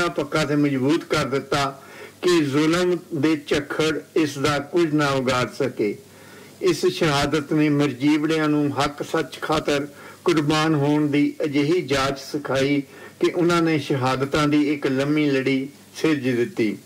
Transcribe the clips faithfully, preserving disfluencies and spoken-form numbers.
ਇੰਨਾ ਪੱਕਾ ਤੇ ਮਜ਼ਬੂਤ ਕਰ ਦਿੱਤਾ ਕਿ ਜ਼ੁਲਮ ਦੇ ਝੱਖੜ ਇਸ ਦਾ ਕੁਝ ਨਾ ਉਗਾੜ ਸਕੇ। ਇਸ ਸ਼ਹਾਦਤ ਨੇ ਮਰਜੀਵੜਿਆਂ ਨੂੰ ਹੱਕ ਸੱਚ ਖਾਤਰ ਕੁਰਬਾਨ ਹੋਣ ਦੀ ਅਜਿਹੀ ਜਾਚ ਸਿਖਾਈ ਕਿ ਉਹਨਾਂ ਨੇ ਸ਼ਹਾਦਤਾਂ ਦੀ ਇੱਕ ਲੰਮੀ ਲੜੀ ਸਿਰਜ ਦਿੱਤੀ।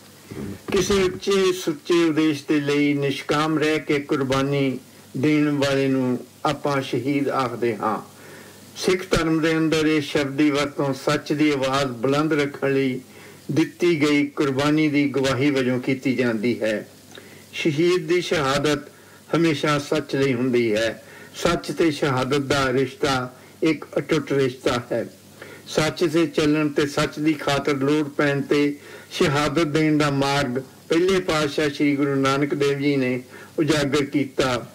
ਕਿਸੇ ਉੱਚੇ ਸੁੱਚੇ ਉਦੇਸ਼ ਦੇ ਲਈ ਨਿਸ਼ਕਾਮ ਰਹਿ ਕੇ ਕੁਰਬਾਨੀ ਦੇਣ ਵਾਲੇ ਨੂੰ ਆਪਾਂ ਸ਼ਹੀਦ ਆਖਦੇ ਹਾਂ। ਸਿੱਖ ਧਰਮ ਦੇ ਅੰਦਰ ਇਹ ਸ਼ਬਦ ਦੀ ਵਰਤੋਂ ਸੱਚ ਦੀ ਆਵਾਜ਼ ਬੁਲੰਦ ਰੱਖਣ ਲਈ ਦਿੱਤੀ ਗਈ ਕੁਰਬਾਨੀ ਦੀ ਗਵਾਹੀ ਵਜੋਂ ਕੀਤੀ ਜਾਂਦੀ ਹੈ। ਸ਼ਹੀਦ ਦੀ ਸ਼ਹਾਦਤ ਹਮੇਸ਼ਾ ਸੱਚ ਲਈ ਹੁੰਦੀ ਹੈ। ਸੱਚ ਤੇ ਸ਼ਹਾਦਤ ਦਾ ਰਿਸ਼ਤਾ ਇੱਕ ਅਟੁੱਟ ਰਿਸ਼ਤਾ ਹੈ। ਸੱਚ ਤੇ ਚੱਲਣ ਤੇ ਸੱਚ ਦੀ ਖਾਤਰ ਲੋੜ ਪੈਣ ਤੇ ਸ਼ਹਾਦਤ ਦੇਣ ਦਾ ਮਾਰਗ ਪਹਿਲੇ ਪਾਤਸ਼ਾਹ ਸ੍ਰੀ ਗੁਰੂ ਨਾਨਕ ਦੇਵ ਜੀ ਨੇ ਉਜਾਗਰ ਕੀਤਾ।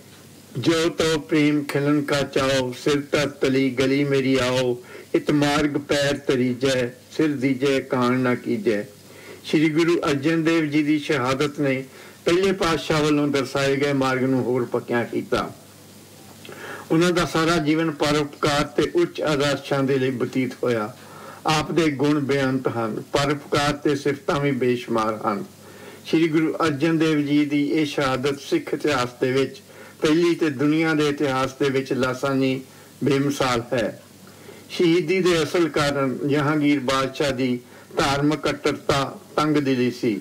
ਜੋ ਤੋ ਪ੍ਰੇਮ ਖਿਲਨ ਕਾ ਚਾਓ, ਸਿਰ ਧਰ ਤਲੀ ਗਲੀ ਮੇਰੀ ਆਓ, ਇਤ ਮਾਰਗ ਪੈਰ ਤਰੀਜੈ, ਸਿਰ ਦੀਜੈ ਕਾਣ ਨਾ ਕੀਜੈ। ਸ੍ਰੀ ਗੁਰੂ ਅਰਜਨ ਦੇਵ ਜੀ ਦੀ ਸ਼ਹਾਦਤ ਨੇ ਪਹਿਲੇ ਪਾਤਸ਼ਾਹ ਵੱਲੋਂ ਦਰਸਾਏ ਗਏ ਮਾਰਗ ਨੂੰ ਹੋਰ ਪੱਕਿਆ ਕੀਤਾ। ਉਹਨਾਂ ਦਾ ਸਾਰਾ ਜੀਵਨ ਪਰਉਪਕਾਰ ਤੇ ਉੱਚ ਆਦਰਸ਼ਾਂ ਦੇ ਲਈ ਬਤੀਤ ਹੋਇਆ। ਆਪ ਦੇ ਗੁਣ ਬੇਅੰਤ ਹਨ, ਪਰਉਪਕਾਰ ਤੇ ਸਿਫਤਾਂ ਵੀ ਬੇਸ਼ੁਮਾਰ ਹਨ। ਸ੍ਰੀ ਗੁਰੂ ਅਰਜਨ ਦੇਵ ਜੀ ਦੀ ਇਹ ਸ਼ਹਾਦਤ ਸਿੱਖ ਇਤਿਹਾਸ ਦੇ ਵਿੱਚ ਪਹਿਲੀ ਤੇ ਦੁਨੀਆ ਦੇ ਇਤਿਹਾਸ ਦੇ ਵਿੱਚ ਲਾਸਾਨੀ ਬੇਮਿਸਾਲ ਹੈ। ਸ਼ਹੀਦੀ ਦੇ ਅਸਲ ਕਾਰਨ ਜਹਾਂਗੀਰ ਬਾਦਸ਼ਾਹ ਦੀ ਧਾਰਮਿਕ ਕੱਟੜਤਾ ਤੰਗ ਦਿਲੀ ਸੀ।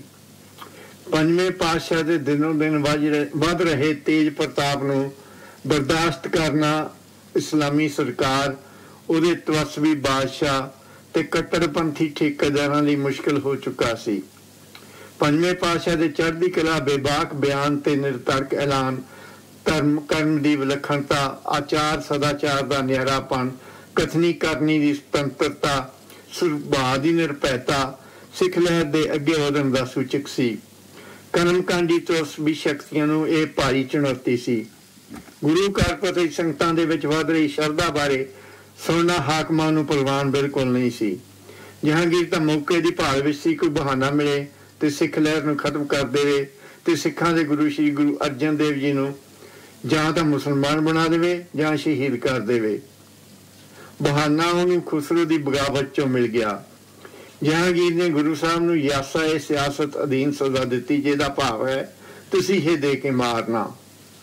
ਪੰਜਵੇਂ ਪਾਤਸ਼ਾਹ ਦੇ ਦਿਨੋਂ ਦਿਨ ਵੱਧ ਰਹੇ ਤੇਜ ਪ੍ਰਤਾਪ ਨੂੰ ਬਰਦਾਸ਼ਤ ਕਰਨਾ ਇਸਲਾਮੀ ਸਰਕਾਰ, ਉਹਦੇ ਤਵਸਵੀ ਬਾਦਸ਼ਾਹ ਤੇ ਕੱਟੜਪੰਥੀ ਠੇਕੇਦਾਰਾਂ ਲਈ ਮੁਸ਼ਕਿਲ ਹੋ ਚੁੱਕਾ ਸੀ। ਪੰਜਵੇਂ ਪਾਤਸ਼ਾਹ ਦੇ ਚੜ੍ਹਦੀ ਕਲਾ, ਬੇਬਾਕ ਬਿਆਨ ਤੇ ਨਿਰਤਰਕ ਐਲਾਨ, ਧਰਮ ਕਰਨ ਦੀ ਵਿਲੱਖਣਤਾ, ਆਚਾਰ ਸਦਾਚਾਰ ਦਾ ਨਿਆਰਾਪਣ, ਕਥਨੀ ਕਰਨੀ ਦੀ ਸੁਤੰਤਰਤਾ, ਸੁਭਾਅ ਦੀ ਨਿਰਭੈਤਾ ਸਿੱਖ ਲਹਿਰ ਦੇ ਅੱਗੇ ਵਧਣ ਦਾ ਸੂਚਕ ਸੀ। ਕਰਮਕਾਂਡੀ ਤਵਸਵੀ ਸ਼ਕਤੀਆਂ ਨੂੰ ਇਹ ਭਾਰੀ ਚੁਣੌਤੀ ਸੀ। ਗੁਰੂ ਘਰ ਪ੍ਰਤੀ ਸੰਗਤਾਂ ਦੇ ਵਿੱਚ ਵੱਧ ਰਹੀ ਸ਼ਰਧਾ ਬਾਰੇ ਸੁਣਨਾ ਹਾਕਮਾਂ ਨੂੰ ਪ੍ਰਵਾਨ ਬਿਲਕੁਲ ਨਹੀਂ ਸੀ। ਜਹਾਂਗੀਰ ਤਾਂ ਮੌਕੇ ਦੀ ਭਾਲ ਵਿੱਚ ਸੀ, ਕੋਈ ਬਹਾਨਾ ਮਿਲੇ ਤੇ ਸਿੱਖ ਲਹਿਰ ਨੂੰ ਖਤਮ ਕਰ ਦੇਵੇ ਤੇ ਸਿੱਖਾਂ ਦੇ ਗੁਰੂ ਸ੍ਰੀ ਗੁਰੂ ਅਰਜਨ ਦੇਵ ਜੀ ਨੂੰ ਜਾਂ ਤਾਂ ਮੁਸਲਮਾਨ ਬਣਾ ਦੇਵੇ ਜਾਂ ਸ਼ਹੀਦ ਕਰ ਦੇਵੇ। ਬਹਾਨਾ ਉਹਨੂੰ ਖੁਸਰੋ ਦੀ ਬਗਾਵਤ ਚੋਂ ਮਿਲ ਗਿਆ। ਜਹਾਂਗੀਰ ਨੇ ਗੁਰੂ ਸਾਹਿਬ ਨੂੰ ਯਾਸਾ ਏ ਸਿਆਸਤ ਅਧੀਨ ਸਜ਼ਾ ਦਿੱਤੀ, ਜਿਹਦਾ ਭਾਵ ਹੈ ਤੁਸੀਂ ਇਹ ਦੇ ਕੇ ਮਾਰਨਾ।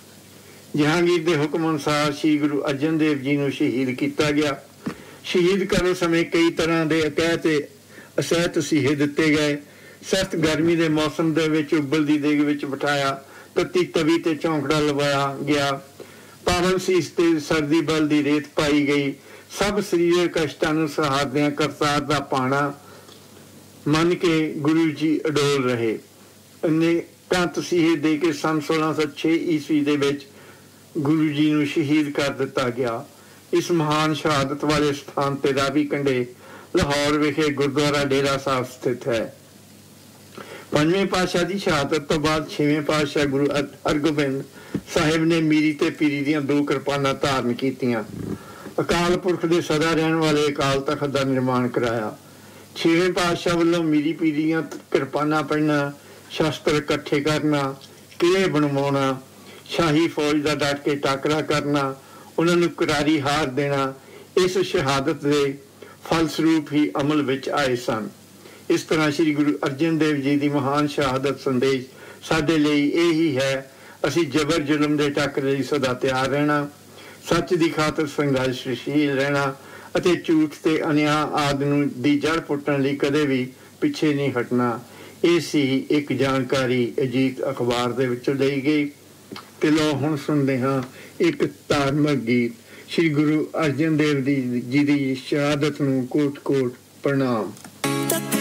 ਜਹਾਂਗੀਰ ਦੇ ਹੁਕਮ ਅਨੁਸਾਰ ਸ੍ਰੀ ਗੁਰੂ ਅਰਜਨ ਦੇਵ ਜੀ ਨੂੰ ਸ਼ਹੀਦ ਕੀਤਾ ਗਿਆ। ਸ਼ਹੀਦ ਕਰਨ ਸਮੇਂ ਕਈ ਤਰ੍ਹਾਂ ਦੇ ਅਕਹਿ ਤੇ ਅਸਹਿ ਤਸੀਹੇ ਦਿੱਤੇ ਗਏ। ਸਖਤ ਗਰਮੀ ਦੇ ਮੌਸਮ ਦੇ ਵਿੱਚ ਉਬਲਦੀ ਦੇਗ ਵਿੱਚ ਬਿਠਾਇਆ, ਤੱਤੀ ਤਵੀ ਤੇ ਚੌਂਕੜਾ ਲਵਾਇਆ ਗਿਆ, ਪਾਵਨ ਸੀਸ ਤੇ ਸਰਦੀ ਬਲ ਦੀ ਰੇਤ ਪਾਈ ਗਈ। ਸਭ ਸਰੀਰਕ ਕਸ਼ਟਾਂ ਨੂੰ ਸਹਾਰਦਿਆਂ ਕਰਤਾਰ ਦਾ ਪਾਣਾ ਮੰਨ ਕੇ ਗੁਰੂ ਜੀ ਅਡੋਲ ਰਹੇ। ਅਨੇਕਾਂ ਤਸੀਹੇ ਦੇ ਕੇ ਸੰਨ ਸੋਲਾਂ ਸੌ ਛੇ ਈਸਵੀ ਦੇ ਵਿੱਚ ਗੁਰੂ ਜੀ ਨੂੰ ਸ਼ਹੀਦ ਕਰ ਦਿੱਤਾ ਗਿਆ। ਇਸ ਮਹਾਨ ਸ਼ਹਾਦਤ ਵਾਲੇ ਸਥਾਨ ਤੇ ਰਾਵੀ ਕੰਢੇ ਲਾਹੌਰ ਵਿਖੇ ਗੁਰਦੁਆਰਾ ਡੇਰਾ ਸਾਹਿਬ ਸਥਿਤ ਹੈ। ਪੰਜਵੇਂ ਪਾਤਸ਼ਾਹ ਦੀ ਸ਼ਹਾਦਤ ਤੋਂ ਬਾਅਦ ਛੇਵੇਂ ਪਾਤਸ਼ਾਹ ਗੁਰੂ ਹਰਗੋਬਿੰਦ ਸਾਹਿਬ ਨੇ ਮੀਰੀ ਤੇ ਪੀਰੀ ਦੀਆਂ ਦੋ ਕਿਰਪਾਨਾਂ ਧਾਰਨ ਕੀਤੀਆਂ। ਅਕਾਲ ਪੁਰਖ ਦੇ ਸਦਾ ਰਹਿਣ ਵਾਲੇ ਅਕਾਲ ਤਖਤ ਦਾ ਨਿਰਮਾਣ ਕਰਾਇਆ। ਛੇਵੇਂ ਪਾਤਸ਼ਾਹ ਵੱਲੋਂ ਮੀਰੀ ਪੀਰੀ ਦੀਆਂ ਕਿਰਪਾਨਾਂ ਪੜ੍ਹਨਾ, ਸ਼ਸਤਰ ਇਕੱਠੇ ਕਰਨਾ, ਕਿਲੇ ਬਣਵਾਉਣਾ, ਸ਼ਾਹੀ ਫੌਜ ਦਾ ਡਟ ਕੇ ਟਾਕਰਾ ਕਰਨਾ, ਉਹਨਾਂ ਨੂੰ ਕਰਾਰੀ ਹਾਰ ਦੇਣਾ, ਇਸ ਸ਼ਹਾਦਤ ਦੇ ਫਲਸਰੂਪ ਹੀ ਅਮਲ ਵਿੱਚ ਆਏ ਸਨ। ਇਸ ਤਰ੍ਹਾਂ ਸ੍ਰੀ ਗੁਰੂ ਅਰਜਨ ਦੇਵ ਜੀ ਦੀ ਮਹਾਨ ਸ਼ਹਾਦਤ ਸੰਦੇਸ਼ ਸਾਡੇ ਲਈ ਇਹ ਹੀ ਹੈ, ਅਸੀਂ ਜ਼ਬਰ ਜ਼ੁਲਮ ਦੇ ਟੱਕਰੇ ਲਈ ਸਦਾ ਤਿਆਰ ਰਹਿਣਾ, ਸੱਚ ਦੀ ਖਾਤਰ ਸੰਘਰਸ਼ਸ਼ੀਲ ਰਹਿਣਾ ਅਤੇ ਝੂਠ ਤੇ ਅਨਿਆਂ ਆਦਿ ਨੂੰ ਦੀ ਜੜ ਪੁੱਟਣ ਲਈ ਕਦੇ ਵੀ ਪਿੱਛੇ ਨਹੀਂ ਹਟਣਾ। ਇਹ ਸੀ ਇੱਕ ਜਾਣਕਾਰੀ ਅਜੀਤ ਅਖਬਾਰ ਦੇ ਵਿੱਚੋਂ ਲਈ ਗਈ। ਤੇ ਲੋ ਹੁਣ ਸੁਣਦੇ ਹਾਂ ਇੱਕ ਧਾਰਮਿਕ ਗੀਤ। ਸ੍ਰੀ ਗੁਰੂ ਅਰਜਨ ਦੇਵ ਜੀ ਦੀ ਸ਼ਹਾਦਤ ਨੂੰ ਕੋਟ ਕੋਟ ਪ੍ਰਣਾਮ।